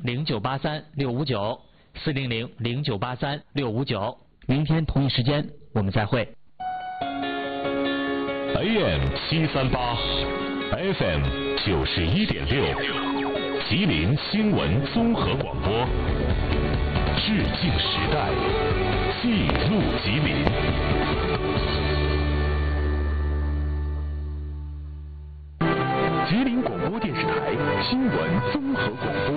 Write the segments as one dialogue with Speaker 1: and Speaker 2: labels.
Speaker 1: 400-0983-659，400-0983-659。明天同一时间我们再会。
Speaker 2: AM738 FM 91.6，吉林新闻综合广播，致敬时代，记录吉林。吉林广播电视台新闻综合广播。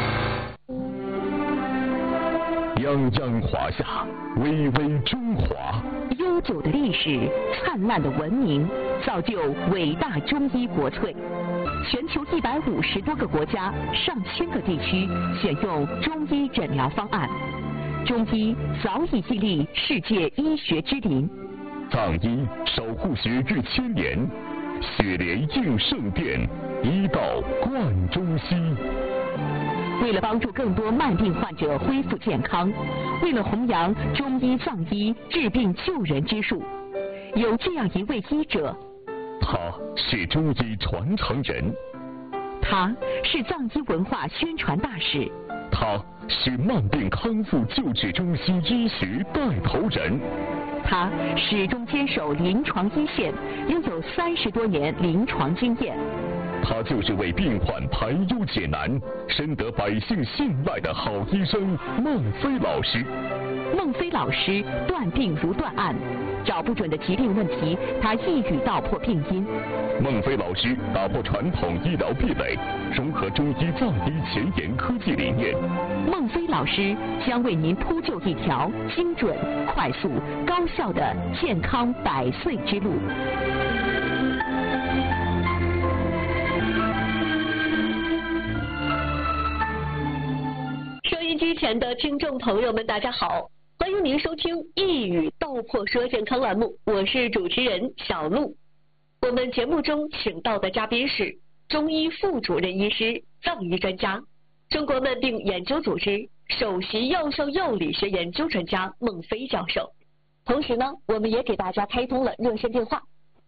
Speaker 2: 泱泱华夏，巍巍中华。
Speaker 3: 悠久的历史，灿烂的文明，造就伟大中医国粹。全球150多个国家、上千个地区选用中医诊疗方案，中医早已屹立世界医学之林。
Speaker 2: 藏医守护学逾千年，血莲应圣殿，医道贯中西。
Speaker 3: 为了帮助更多慢病患者恢复健康，为了弘扬中医藏医治病救人之术，有这样一位医者，
Speaker 2: 他是中医传承人，
Speaker 3: 他是藏医文化宣传大使，
Speaker 2: 他是慢病康复救治中西医学带头人，
Speaker 3: 他始终坚守临床一线，拥有30多年临床经验。
Speaker 2: 他就是为病患排忧解难、深得百姓信赖的好医生孟非老师。
Speaker 3: 孟非老师断病如断案，找不准的疾病问题，他一语道破病因。
Speaker 2: 孟非老师打破传统医疗壁垒，融合中医藏医前沿科技理念。
Speaker 3: 孟非老师将为您铺就一条精准、快速、高效的健康100岁之路。
Speaker 4: 收音机前的听众朋友们，大家好，欢迎您收听一语道破说健康栏目，我是主持人小璐。我们节目中请到的嘉宾是中医副主任医师、藏医专家、中国慢病研究组织首席药效药理学研究专家孟非教授。同时呢，我们也给大家开通了热线电话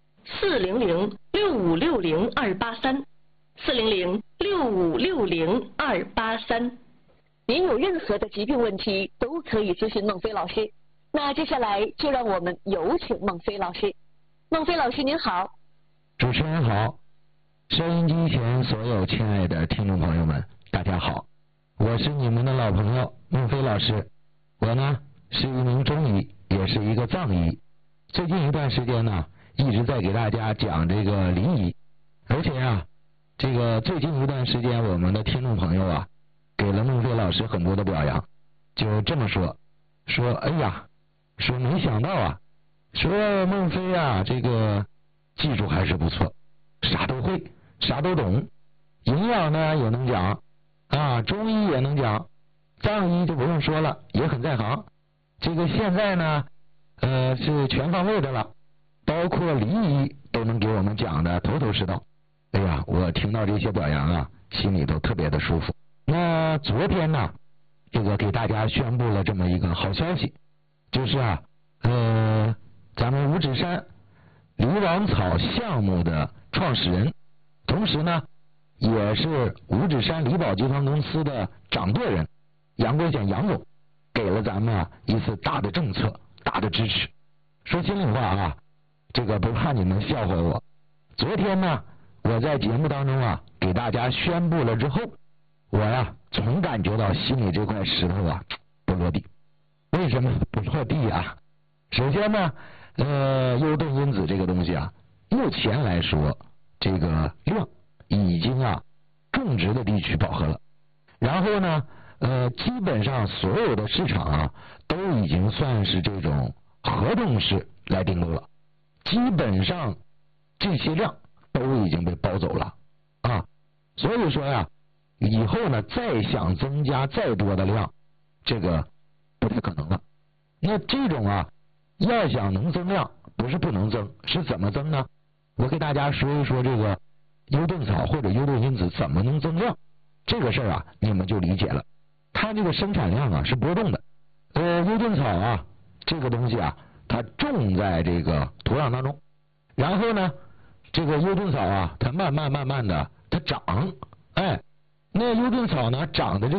Speaker 4: 400-6560-283，400-6560-283。您有任何的疾病问题都可以咨询孟非老师。那接下来就让我们有请孟非老师。孟非老师您好。
Speaker 5: 主持人好，收音机前所有亲爱的听众朋友们，大家好，我是你们的老朋友孟非老师。我呢是一名中医，也是一个藏医。最近一段时间呢，一直在给大家讲这个临医，而且啊，这个最近一段时间我们的听众朋友啊，给了孟非老师很多的表扬，就这么说哎呀，说没想到啊，说孟非啊，这个技术还是不错，啥都会，啥都懂，营养呢也能讲啊，中医也能讲，藏医就不用说了，也很在行。这个现在呢是全方位的了，包括临医都能给我们讲的头头是道。哎呀，我听到这些表扬啊，心里都特别的舒服。那昨天呢，这个给大家宣布了这么一个好消息，就是啊咱们五指山驴王草项目的创始人，同时呢也是五指山梨宝集团公司的掌舵人杨国显杨总，给了咱们一次大的政策、大的支持。说心里话啊，这个不怕你们笑话我，昨天呢我在节目当中啊给大家宣布了之后，我呀总感觉到心里这块石头啊不落地。为什么不落地啊？首先呢优盾因子这个东西啊，目前来说这个量已经啊种植的地区饱和了，然后呢基本上所有的市场啊都已经算是这种合同式来订购了，基本上这些量都已经被包走了啊，所以说呀以后呢再想增加再多的量，这个不太可能了。那这种啊要想能增量，不是不能增，是怎么增呢？我给大家说一说这个优盾草或者优盾因子怎么能增量，这个事儿啊你们就理解了。它这个生产量啊是波动的，优盾草啊这个东西啊，它种在这个土壤当中，然后呢这个优盾草啊它慢慢的它长，那优盾草呢长的这